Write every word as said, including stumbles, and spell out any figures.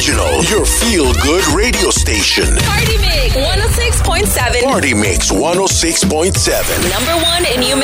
Original, your feel-good radio station. Party Mix one oh six point seven. Party Mix one oh six point seven. Number one in you